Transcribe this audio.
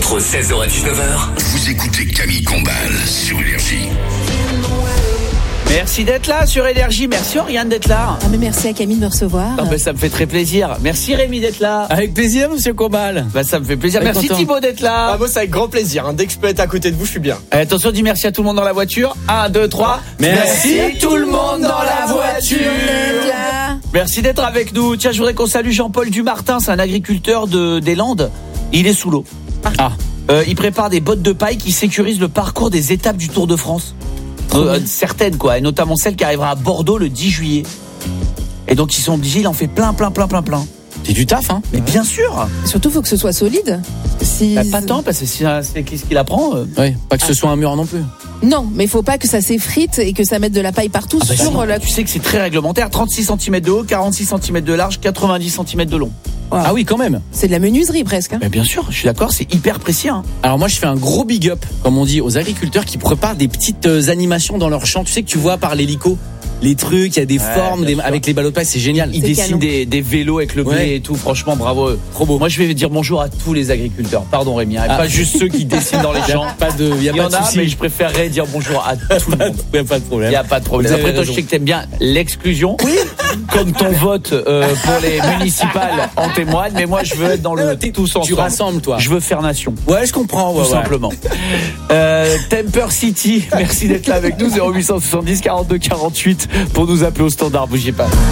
Entre 16h et 19h, vous écoutez Camille Combal sur Énergie. Merci d'être là sur Énergie. Merci Oriane d'être là. Ah mais merci à Camille de me recevoir. Ça me fait très plaisir. Merci Rémi d'être là. Avec plaisir, monsieur Combal. Ça me fait plaisir. Merci content. Thibaut d'être là. Moi, c'est avec grand plaisir. Dès que je peux être à côté de vous, je suis bien. Attention, dis merci à tout le monde dans la voiture. 1, 2, 3. Merci tout le monde dans la voiture. Merci d'être avec nous. Tiens, je voudrais qu'on salue Jean-Paul Dumartin. C'est un agriculteur des Landes. Il est sous l'eau. Il prépare des bottes de paille qui sécurisent le parcours des étapes du Tour de France. Certaines quoi, et notamment celle qui arrivera à Bordeaux le 10 juillet. Et donc ils sont obligés, il en fait plein. C'est du taf, hein. Mais bien sûr. Surtout faut que ce soit solide. Pas tant, parce que c'est qu'est-ce qu'il apprend Oui, pas que ce soit un mur non plus. Non, mais faut pas que ça s'effrite et que ça mette de la paille partout sur la... Tu sais que c'est très réglementaire. 36 cm de haut, 46 cm de large, 90 cm de long. Wow. Ah oui, quand même. C'est de la menuiserie presque. Mais bien sûr, je suis d'accord, c'est hyper précis. Alors moi, je fais un gros big up, comme on dit, aux agriculteurs qui préparent des petites animations dans leur champ. Tu sais que tu vois par l'hélico les trucs, il y a des formes avec les ballots de paille, c'est génial. Ils dessinent des vélos avec le blé et tout, franchement bravo. Trop beau. Moi je vais dire bonjour à tous les agriculteurs. Pardon Rémi, pas juste ceux qui dessinent dans les champs. Il y en a a, mais je préférerais dire bonjour à tout le monde. Il n'y a pas de problème. Il n'y a pas de problème. Après toi, je sais que t'aimes bien l'exclusion. Oui. Comme ton vote pour les municipales en témoigne, mais moi je veux être dans le tous ensemble. Tu rassembles toi. Je veux faire nation. Ouais, je comprends. Tout simplement. Temper City, merci d'être là avec nous. 0870 42 48 pour nous appeler au standard. Bougez pas.